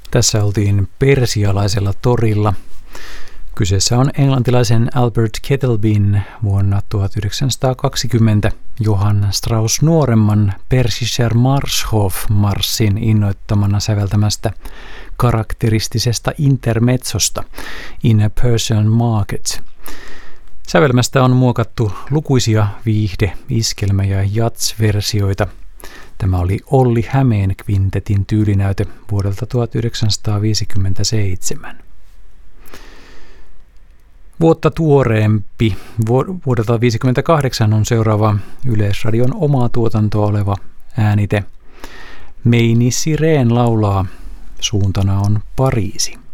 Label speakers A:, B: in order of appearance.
A: Tässä oltiin persialaisella torilla. Kyseessä on englantilaisen Albert Kettlebin vuonna 1920 Johann Strauss nuoremman Persischer Marschhof-marssin innoittamana säveltämästä karakteristisesta intermezzosta In a Persian Market. Sävelmästä on muokattu lukuisia viihde-, iskelmä- ja jazz-versioita. Tämä oli Olli Hämeen kvintetin tyylinäyte vuodelta 1957. Vuotta tuoreempi, vuodelta 1958 on seuraava Yleisradion omaa tuotantoa oleva äänite. Meini Sireen laulaa, suuntana on Pariisi.